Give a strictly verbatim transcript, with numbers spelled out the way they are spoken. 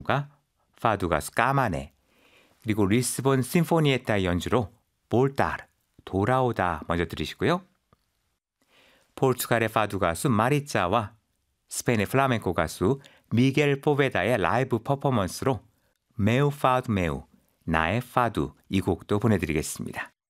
파두 가수 까마네, 그리고 리스본 심포니에타의 연주로 볼타르, 돌아오다 먼저 들으시고요. 포르투갈의 파두 가수 마리짜와 스페인의 플라멩코 가수 미겔 포베다의 라이브 퍼포먼스로 메우 파두 메우, 나의 파두 이 곡도 보내드리겠습니다.